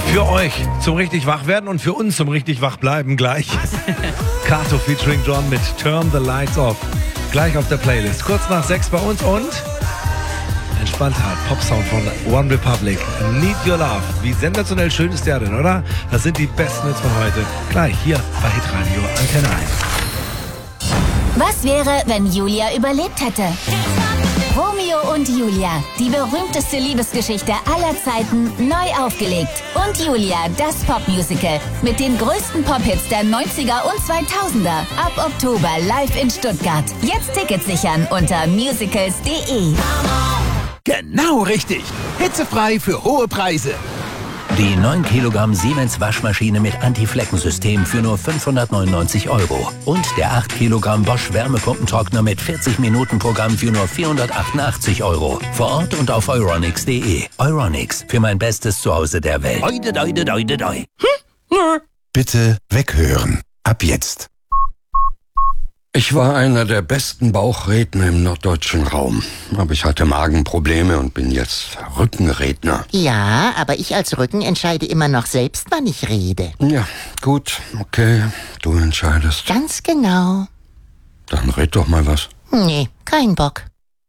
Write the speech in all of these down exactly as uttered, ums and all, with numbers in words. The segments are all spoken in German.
Für euch zum richtig wach werden und für uns zum richtig wach bleiben gleich. Kato featuring John mit Turn the Lights Off. Gleich auf der Playlist. Kurz nach sechs bei uns und entspannter Pop-Sound von One Republic. Need Your Love. Wie sensationell schön ist der denn, oder? Das sind die besten Hits von heute. Gleich hier bei Hitradio Antenne eins. Was wäre, wenn Julia überlebt hätte? Romeo und Julia, die berühmteste Liebesgeschichte aller Zeiten, neu aufgelegt. Und Julia, das Popmusical mit den größten Pop-Hits der neunziger und zweitausender. Ab Oktober live in Stuttgart. Jetzt Tickets sichern unter musicals punkt de. Genau richtig. Hitzefrei für hohe Preise. Die neun Kilogramm Siemens Waschmaschine mit Anti-Flecken-System für nur fünfhundertneunundneunzig Euro. Und der acht Kilogramm Bosch Wärmepumpentrockner mit vierzig Minuten Programm für nur vierhundertachtundachtzig Euro. Vor Ort und auf euronics punkt de. Euronics, für mein bestes Zuhause der Welt. Oide, oide, oide, oide. Bitte weghören. Ab jetzt. Ich war einer der besten Bauchredner im norddeutschen Raum. Aber ich hatte Magenprobleme und bin jetzt Rückenredner. Ja, aber ich als Rücken entscheide immer noch selbst, wann ich rede. Ja, gut, okay, du entscheidest. Ganz genau. Dann red doch mal was. Nee, kein Bock.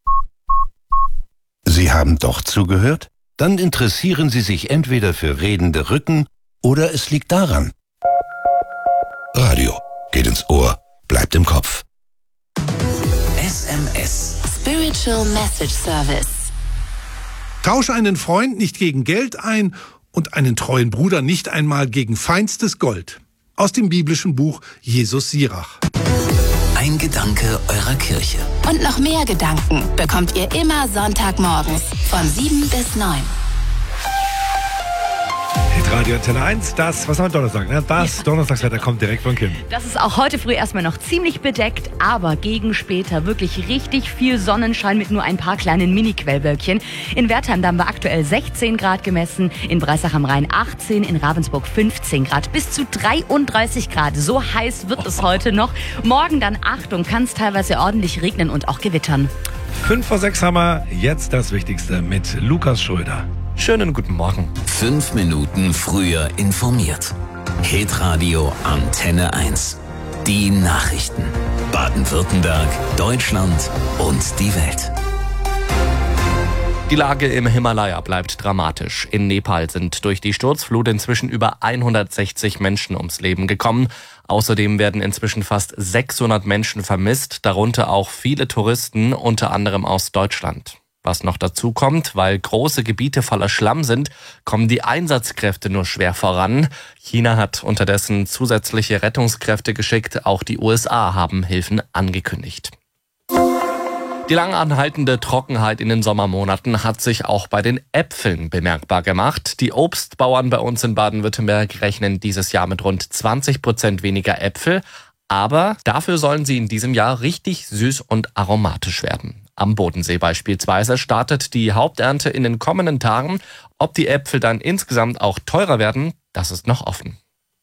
Sie haben doch zugehört? Dann interessieren Sie sich entweder für redende Rücken oder es liegt daran. Radio geht ins Ohr. Bleibt im Kopf. S M S. Spiritual Message Service. Tausche einen Freund nicht gegen Geld ein und einen treuen Bruder nicht einmal gegen feinstes Gold. Aus dem biblischen Buch Jesus Sirach. Ein Gedanke eurer Kirche. Und noch mehr Gedanken bekommt ihr immer Sonntagmorgens von sieben bis neun. Hitradio Antenne eins, das, was haben wir Donnerstag, ne? Das ja. Donnerstagswetter kommt direkt von Kim. Das ist auch heute früh erstmal noch ziemlich bedeckt, aber gegen später wirklich richtig viel Sonnenschein mit nur ein paar kleinen Mini-Quellwölkchen. In Wertheim haben wir aktuell sechzehn Grad gemessen, in Breisach am Rhein achtzehn, in Ravensburg fünfzehn Grad, bis zu dreiunddreißig Grad. So heiß wird es heute noch. Morgen dann, Achtung, kann es teilweise ordentlich regnen und auch gewittern. Fünf vor sechs haben wir jetzt das Wichtigste mit Lukas Schröder. Schönen guten Morgen. Fünf Minuten früher informiert. Hitradio Antenne eins. Die Nachrichten. Baden-Württemberg, Deutschland und die Welt. Die Lage im Himalaya bleibt dramatisch. In Nepal sind durch die Sturzflut inzwischen über hundertsechzig Menschen ums Leben gekommen. Außerdem werden inzwischen fast sechshundert Menschen vermisst, darunter auch viele Touristen, unter anderem aus Deutschland. Was noch dazu kommt, weil große Gebiete voller Schlamm sind, kommen die Einsatzkräfte nur schwer voran. China hat unterdessen zusätzliche Rettungskräfte geschickt, auch die U S A haben Hilfen angekündigt. Die lang anhaltende Trockenheit in den Sommermonaten hat sich auch bei den Äpfeln bemerkbar gemacht. Die Obstbauern bei uns in Baden-Württemberg rechnen dieses Jahr mit rund zwanzig Prozent weniger Äpfel. Aber dafür sollen sie in diesem Jahr richtig süß und aromatisch werden. Am Bodensee beispielsweise startet die Haupternte in den kommenden Tagen. Ob die Äpfel dann insgesamt auch teurer werden, das ist noch offen.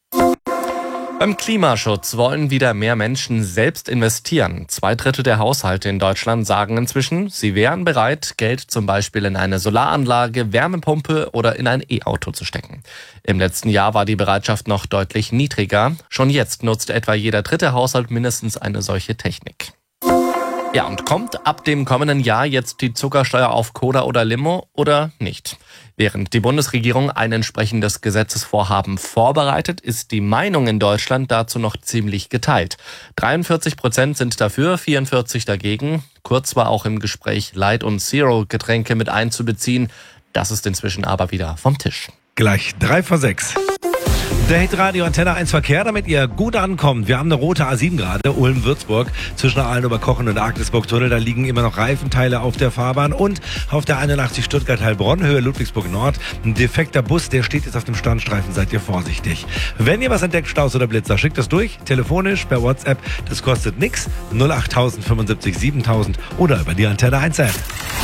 Beim Klimaschutz wollen wieder mehr Menschen selbst investieren. Zwei Drittel der Haushalte in Deutschland sagen inzwischen, sie wären bereit, Geld zum Beispiel in eine Solaranlage, Wärmepumpe oder in ein E-Auto zu stecken. Im letzten Jahr war die Bereitschaft noch deutlich niedriger. Schon jetzt nutzt etwa jeder dritte Haushalt mindestens eine solche Technik. Ja, und kommt ab dem kommenden Jahr jetzt die Zuckersteuer auf Cola oder Limo oder nicht? Während die Bundesregierung ein entsprechendes Gesetzesvorhaben vorbereitet, ist die Meinung in Deutschland dazu noch ziemlich geteilt. dreiundvierzig Prozent sind dafür, vierundvierzig dagegen. Kurz war auch im Gespräch Light- und Zero-Getränke mit einzubeziehen. Das ist inzwischen aber wieder vom Tisch. Gleich drei vor sechs. Der Hitradio Antenne eins Verkehr, damit ihr gut ankommt. Wir haben eine rote A sieben gerade, Ulm-Würzburg, zwischen Aalen-Oberkochen und Agnesburg-Tunnel. Da liegen immer noch Reifenteile auf der Fahrbahn und auf der einundachtzig Stuttgart-Heilbronn, Höhe Ludwigsburg-Nord. Ein defekter Bus, der steht jetzt auf dem Standstreifen, seid ihr vorsichtig. Wenn ihr was entdeckt, Staus oder Blitzer, schickt das durch, telefonisch, per WhatsApp, das kostet nix, null acht null null fünfundsiebzig siebentausend oder über die Antenne eins App.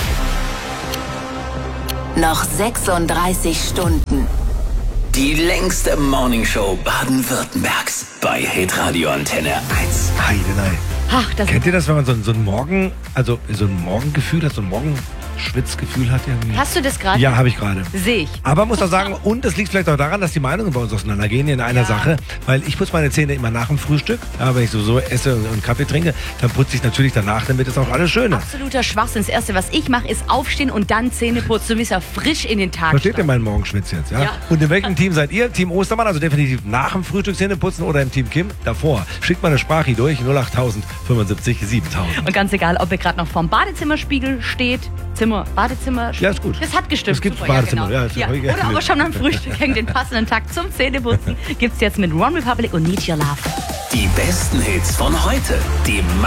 Noch sechsunddreißig Stunden. Die längste Morningshow Baden-Württembergs bei Hitradio Antenne eins. Heidenei. Ach, das Kennt ihr das, wenn man so, so ein Morgen, also so ein Morgengefühl hat, so ein Morgen Schwitzgefühl hat irgendwie. Hast du das gerade? Ja, habe ich gerade. Sehe ich. Aber muss auch sagen, und es liegt vielleicht auch daran, dass die Meinungen bei uns auseinandergehen in einer Ja. Sache, weil ich putze meine Zähne immer nach dem Frühstück. Ja, wenn ich sowieso esse und Kaffee trinke, dann putze ich natürlich danach, damit es auch alles schön ist. Absoluter Schwachsinn. Das Erste, was ich mache, ist aufstehen und dann Zähne putzen. Du bist ja frisch in den Tag. Versteht ihr starten. meinen Morgenschwitz jetzt? Ja? Ja. Und in welchem Team seid ihr? Team Ostermann, also definitiv nach dem Frühstück Zähne putzen oder im Team Kim? Davor. Schickt mal eine Sprache durch, null acht null null fünfundsiebzig siebentausend. Und ganz egal, ob ihr gerade noch vorm Badezimmerspiegel steht, Zimmer, Badezimmer. Ja, ist gut. Das hat gestimmt. Es gibt Super, Badezimmer, ja, ja, genau. ist ja. okay. Oder aber schon am Frühstück hängt den passenden Takt zum Zähneputzen. Gibt's jetzt mit One Republic und Need Your Love. Die besten Hits von heute. Die